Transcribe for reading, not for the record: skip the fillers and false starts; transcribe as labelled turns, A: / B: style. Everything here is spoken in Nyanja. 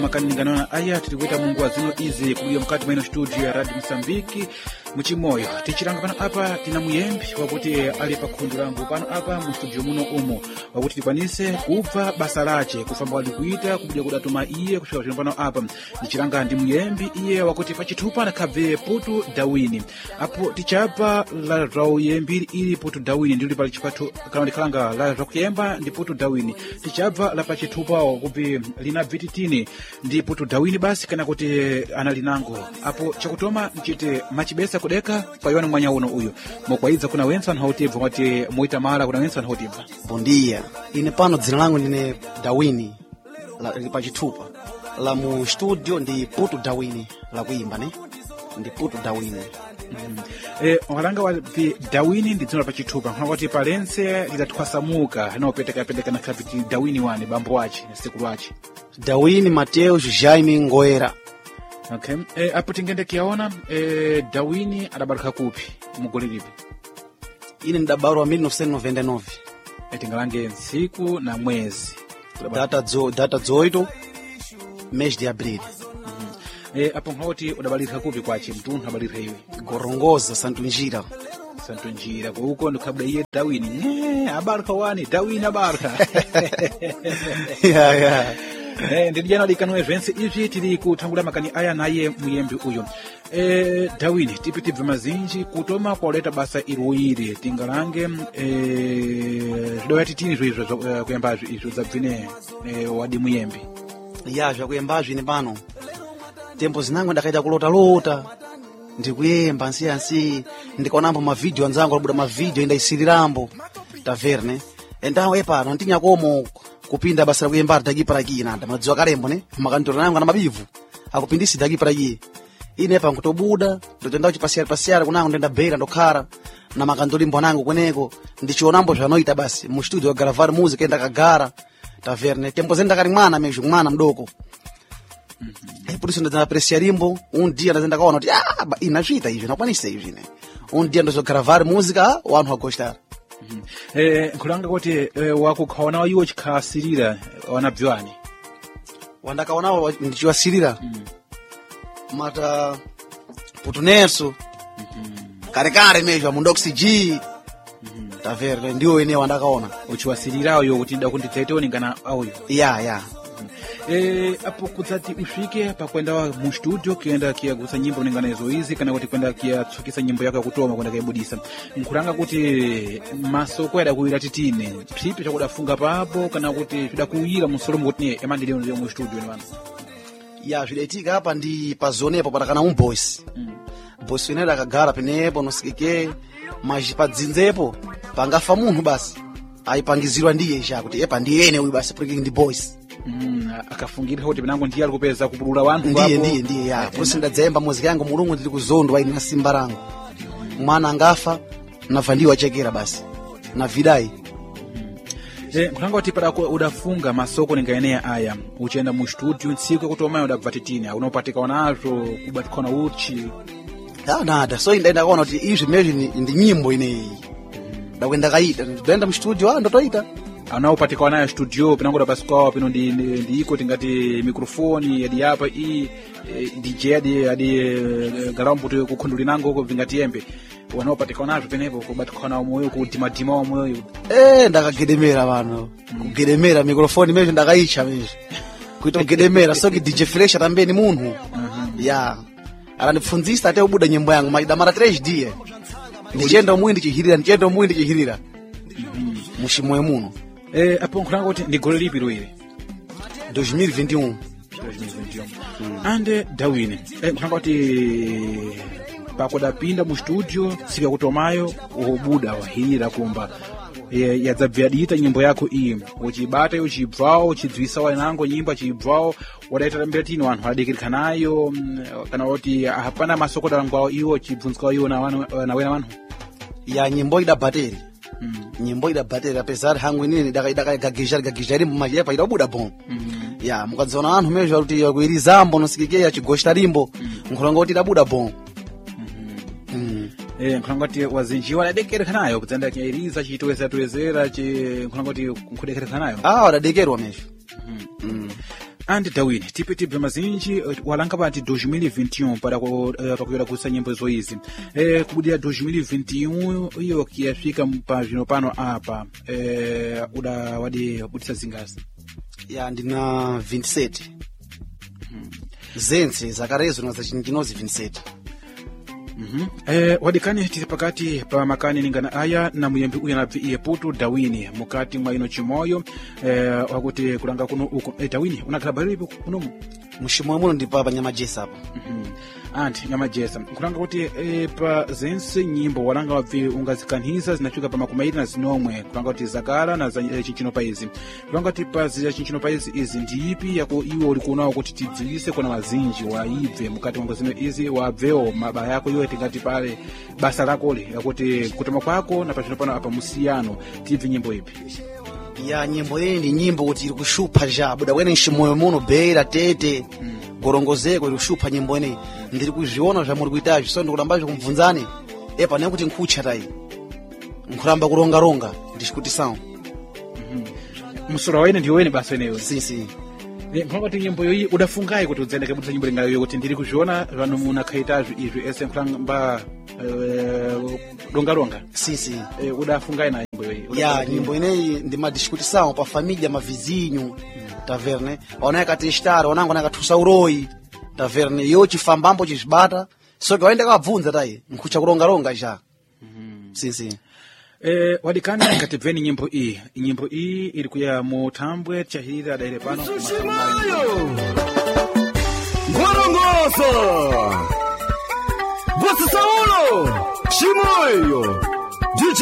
A: Makaningana aya tikuita Mungu azino izi kuya mkati mwa studio ya Radio Msambiki muchimoyo tichiranga pano apa tina muyembi wakuti ali pa khundu langu pano apa mu studio muno umo wakuti tikwanise kubva basa lache kufamba wali kuita kubuja kudatuma iye kushoka chino pano apa tichiranga ndi muyembi iye wakuti pachitupa nakabve Putu Dawini apo tichapa la rau yembi ili Putu Dawini ndili pali chipatu kana ndikalanga la rakuyemba ndi Putu Dawini tichapa la pachitupa wakuti lina vititini ndi Putu Dawini basi kana kuti analinango apo chakutoma mchite machibesa kudeka paiwana mwanya uno uyo mokwaiza kuna wensa nhautivu wati muita mala kuna wensa nhautivu.
B: Bom dia, ine pano dzina langu ndine Dawini la pachitupa la mu studio ndi Putu Dawini la kuimba ne ndi Putu Dawini.
A: Walanga wa Dawini ndi dzina pachitupa wati palense lidatwasamuka naopeteka na kapiti Dawini wane bambo wache siku wache
B: Dawini Mateus Jaime Ngoera.
A: Okay. Apo tingende kiaona Dawini adabaruka kupi mugoli lipi?
B: Ine ndabarwa 1999.
A: Tingalange siku na mwezi.
B: Data 8 mês de abril.
A: Apo ngoti udabalika kupi kwachi mtu habalika hivi?
B: Gorongosa Santo Njira.
A: Santo Njira kwa huko ndo kabla iye Dawini. Abarka wani Dawini abarka.
B: Yeah.
A: Ndijana likano events izi tili kutangula makani aya naye muyembi uyo. Dawini tipiti mazinji kutoma kwa leta basa iruiri tingalange doyati tini zwizo kuyambazo izo zabvine wadi muyembi.
B: Ya kuyambazo ine pano. Tempo zinangu ndakaita kulota ndikuyemba nsi ndikaonambo ma video anzangu labuda ma video indaisirirambo taverne endawo epano ntinya komo kupinda basa kuyemba dagi para kina ndamadziwa kalembo ne makantora nangu na mabivu akupindisi dagi para ki ine pa nkutobuda ndotenda chipasiara kunangu ndenda bera ndokhala na makandolimbo nangu kweneko ndichionambo zvanoita basi mu studio gravar music enda kagara taverne tempo zenda kali mwana mesho mwana mdoko. Por isso nós apreciaríamos dia nós ainda kaona kuti inachita hivi nakwanisa hivi ne dia ndio gravar música wanu gostar.
A: Nkulanga kuti wakukhaona iwo chikhasirira wanabvyani
B: wandakaona ndichiwasirira mata Putu Nerso kare mesho mundo oxygen taverne ndio ene wandakaona
A: uchiwasirirayo yo kuti ndakunditsaiteoni ngana auyo
B: ya
A: apo kutsati usvike pakwenda mu studio kienda kiagusa nyimbo ninganezo hizi kana kuti kwenda kiatsukisa nyimbo yako ya kutoma kwenda kaibudisa nkulanga kuti masoko yada kuira titine pipi chakudafunga papo kana kuti chidakuira musolomo kuti emandile ndio mu studio ni bana
B: ya zvidaitika hapa ndi pazonepo patakana boss boss inenda kagara penepo nosikike maji padzinzepo pangafa munhu basi aipangizirwa ndiye chakuti epa ndiyene uyu basi breaking ndi boys.
A: Akafungira kuti pinango ndiye ali kupeza kupulula wanthu
B: ndiye ya posi ndadzemba muziki yangu mulungu ndili kuzondwa ine na simba rangu mwana angafa navandiwa chekera basi na vidai.
A: Nkulanga kuti pada udafunga masoko ningaenea aya uchenda mu studio ntsiku kutoma udabva titini unopatika nazo kubatikana uchi
B: nada so ndaenda kuona kuti izvi meji ndi nyimbo ineyi ndakwenda kaita ndaenda mu studio ndotoita
A: anaopatika nayo studio pinango da pasquao pino ndi iko tingati mikrofoni yadi hapa DJ yadi garambo to kukhunduli nango ko vingati yembe wanaopatika nazo penepo kubatikana moyo kudimadima moyo
B: ndakagedemera vano kugedemera mikrofoni mejo ndakaicha mejo kuita kugedemera so ki DJ Fresh atambeni munhu ya anandipfunzisa ate ubuda nyimbo yangu maida mara 3 dia ndichenda umwindi chihirira mushimoyo muno.
A: Apo nkulanga kuti ndi gole lipi loire
B: 2021
A: ande Dawini nkulanga kuti pakodapinda mu studio sika kutomayo ubuda wahirira kumba yadzabvyadita nyimbo yako iyi uchibata yo chibvao uchidzwisa wanango nyimbo chibvao wadaita mbira tino wanhu adikirika nayo kana kuti hapana masoko dalangwao iwo chibvunzwa iwo na wena wanhu
B: ya nyimbo ida bateri nyimbo ida bateri apesar hangu nini daka gagijari mumajepa ida buda bom ya mukadzona anhu mejo kuti yakuirizambo nosikike ya chigoshta rimbo nkulanga kuti ida buda bom
A: nkulangoti wazinji wadadekereka nayo kudzanda chairiza chitoweza chi nkulangoti nkudekereka nayo
B: wadadekerwa mesho
A: andi Dawini tipiti bva mazinji walanga pati 2021 para pakuyola kusa nyimbo zoizi kubudira 2021 iyo kiyafika pa zvino pano apa uda wadi budisa zingasi
B: ya ndina 27 zense zakarezo na zachinjinozi 27
A: wadikani tiri pakati pa makani ningana aya na muyembi uya na iye putu Dawini mukati mwa ino chimoyo wakuti kulanga kuno uko Dawini unakhala balipo kuno
B: mushimoyo muno ndi pa Nyamajesa apa
A: anti Nyamajesa kulanga kuti pa zense nyimbo walanga wabvi ungazikanhiza zinafika pa makumairi na zinomwe kulanga kuti zakala na chinchino paizi kulanga kuti pa za chinchino paizi izi ndi ipi yako iwo ulikunawo kuti tidziwise kuna mazinji waibve mukati mwa zino izi wabveo maba yako iwe tingati pale basa lako li yakuti kutoma kwako na pachino pano apa musiyano tibve nyimbo ipi
B: ya nyimbo iyi ndi nyimbo kuti iri kushupa jabu dakwene nshimoyo muno beira tete gorongozeko iri kushupa nyimbo ineyi ndiri kuzviona zvamuri kuitazi so ndikulamba kumubvunzani pane kuti nkutcha tayi nkuramba kuronga ndikuti sawa
A: musura waine ndiyo wene basa ineyo
B: si
A: mpaka nyimbo yoyi udafungayi kuti udzendeke kuti nyimbo ingayo kuti ndiri kuzviona vanhu munakhaitazvi izvi ese mfamba longa
B: si
A: udafungayi na nyimbo yoyi
B: ya nyimbo ineyi ndimadiskuti sawa pa família mavizinho taverne ona yakatestara onango nakathusa uroyi taverne yo chifambambo chizibata soke waende kabvunza tayi nkhucha kulonga ja si
A: wadikani ngatibveni nyimbo iyi iri kuya muthambwe chahira daire pano
C: Ngorongoso Bosi Saulo Chimoyo